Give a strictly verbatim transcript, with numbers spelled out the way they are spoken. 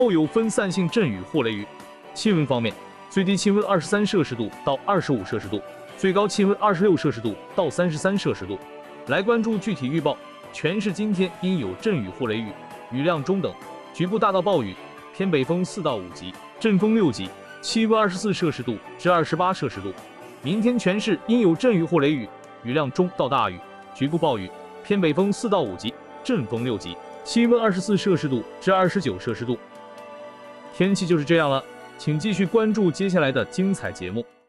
后有分散性阵雨或雷雨。气温方面，最低气温二十三摄氏度到二十五摄氏度，最高气温二十六摄氏度到三十三摄氏度。来关注具体预报。全市今天阴有阵雨或雷雨，雨量中等，局部大到暴雨，偏北风四到五级，阵风六级，气温二十四摄氏度至二十八摄氏度。明天全市阴有阵雨或雷雨，雨量中到大雨，局部暴雨，偏北风四到五级，阵风六级，气温二十四摄氏度至二十九摄氏度。天气就是这样了，请继续关注接下来的精彩节目。